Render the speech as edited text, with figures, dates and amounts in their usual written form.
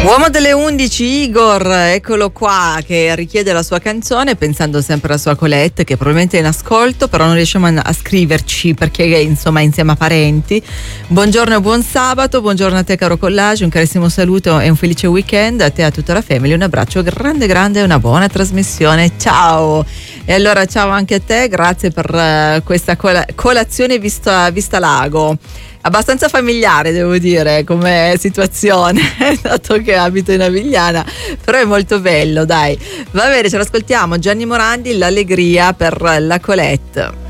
Uomo delle 11, Igor, eccolo qua, che richiede la sua canzone pensando sempre alla sua Colette, che probabilmente è in ascolto, però non riusciamo a scriverci perché insomma è insieme a parenti. Buongiorno e buon sabato, buongiorno a te caro Collage, un carissimo saluto e un felice weekend a te e a tutta la family, un abbraccio grande grande e una buona trasmissione, ciao! E allora ciao anche a te, grazie per questa colazione vista lago. Abbastanza familiare devo dire come situazione, dato che abito in Avigliana, però è molto bello, dai. Va bene, ce l'ascoltiamo, Gianni Morandi, l'allegria per la Colette.